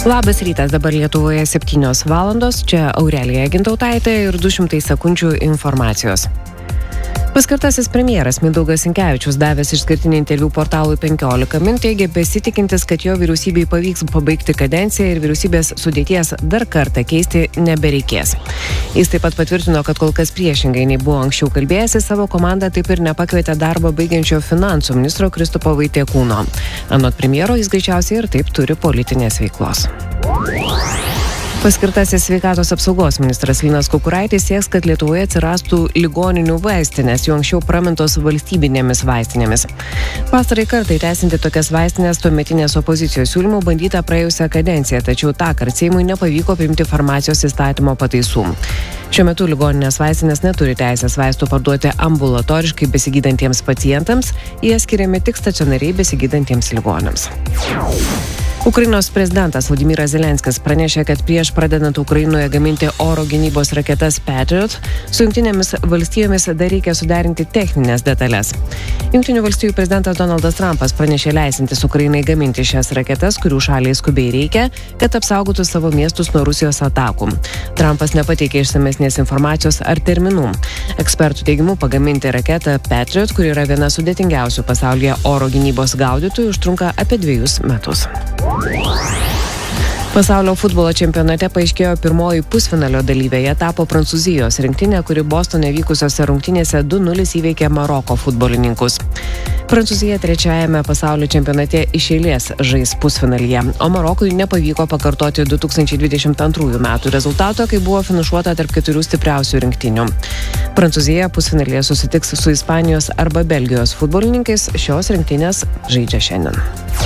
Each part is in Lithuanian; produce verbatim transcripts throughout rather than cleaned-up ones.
Labas rytas, dabar Lietuvoje septynios valandos, čia Aurelija Gintautaitė ir du šimtai sekundžių informacijos. Paskirtasis premjeras Mindaugas Sinkevičius davęs išskirtinį interviu portalui penkiolika min teigė besitikintis, kad jo vyriausybei pavyks pabaigti kadenciją ir vyriausybės sudėties dar kartą keisti nebereikės. Jis taip pat patvirtino, kad kol kas priešingai nei buvo anksčiau kalbėjęs, savo komandą taip ir nepakvietė darbą baigiančio finansų ministro Kristupo Vaitiekūno. Anot premjero jis greičiausiai ir taip turi politinės veiklos. Paskirtasis sveikatos apsaugos ministras Linas Kukuraitis sieks, kad Lietuvoje atsirastų ligoninių vaistinės, jų anksčiau pramintos valstybinėmis vaistinėmis. Pastarai kartai teisinti tokias vaistinės tuometinės opozicijos siūlymų bandyta praėjusią kadenciją, tačiau tąkart Seimui nepavyko priimti farmacijos įstatymo pataisų. Šiuo metu ligoninės vaistinės neturi teisės vaistų parduoti ambulatoriškai besigydantiems pacientams, jie skiriami tik stacionariai besigydantiems ligoniams. Ukrainos prezidentas Vladimiras Zelenskis pranešė, kad prieš pradedant Ukrainoje gaminti oro gynybos raketas Patriot, su Jungtinėmis valstijomis dar reikia suderinti techninės detalės. Jungtinių valstijų prezidentas Donaldas Trumpas pranešė leisintis Ukrainai gaminti šias raketas, kurių šaliai skubiai reikia, kad apsaugotų savo miestus nuo Rusijos atakų. Trumpas nepateikė išsamesnės informacijos ar terminų. Ekspertų teigimu pagaminti raketą Patriot, kuri yra viena sudėtingiausių pasaulyje oro gynybos gaudytojų, užtrunka apie dviejus metus. Pasaulio futbolo čempionate paaiškėjo pirmoji pusfinalio dalyvė. Jie tapo Prancūzijos rinktinė, kuri Bostone vykusiose rungtynėse du nulis įveikė Maroko futbolininkus. Prancūzija trečiajame pasaulio čempionate iš eilės žais pusfinalyje, o Marokui nepavyko pakartoti du tūkstančiai dvidešimt antrųjų metų rezultato, kai buvo finišuota tarp keturių stipriausių rinktinių. Prancūzija pusfinalyje susitiks su Ispanijos arba Belgijos futbolininkais, šios rinktinės žaidžia šiandien.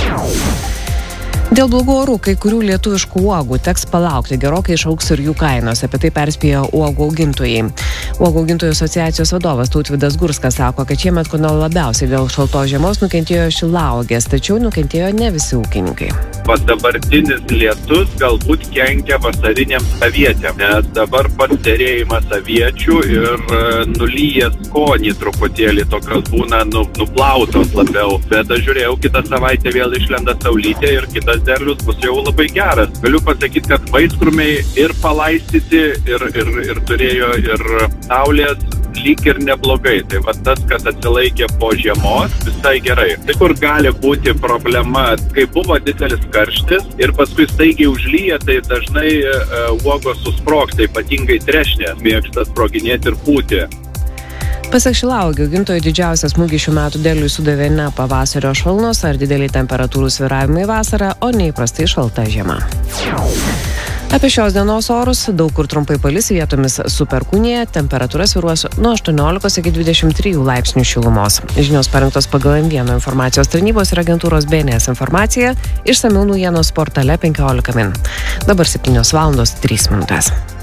Dėl blogų orų kai kurių lietuviškų uogų teks palaukti, gerokai išaugs ir jų kainos, apie tai perspėjo uogų augintojai. Uogų augintojų asociacijos vadovas Tautvydas Gurskas sako, kad šiemet kone labiausiai dėl šaltos žiemos nukentėjo šilauogės, tačiau nukentėjo ne visi ūkininkai. Pat dabartinis lietus galbūt kenkia vasariniams avietėm, nes dabar pats derėjimas aviečių ir nulyja skonį truputėlį, tokios būna nu, nuplautos labiau. Bet aš žiūrėjau, kitą savaitę vėl išlenda saulytė ir kitas derlius bus jau labai geras. Galiu pasakyti, kad vaiskrūmiai ir palaistyti, ir, ir, ir turėjo ir saulės lyg ir neblogai. Tai va tas, kas atsilaikė po žiemos, visai gerai. Tai kur gali būti problema, kai buvo didelis karštis ir paskui staigiai užlyja, tai dažnai uh, uogos susprogsta, ypatingai trešnės mėgsta sproginėti ir pūti. Pasak šilauogių augintojų didžiausias smūgis šių metų derliui sudavė ne pavasario šalnos ar dideliai temperatūrų svyravimai vasarą, o neįprastai šalta žiema. Apie šios dienos orus daug kur trumpai palis, vietomis su perkūnija, temperatūra svyruos nuo aštuoniolikos iki dvidešimt trijų laipsnių šilumos. Žinios parengtos pagal M vienas informacijos tarnybos ir agentūros B N S informaciją, išsamiau naujienos portale penkiolika min. Dabar septynios valandos trys minutės.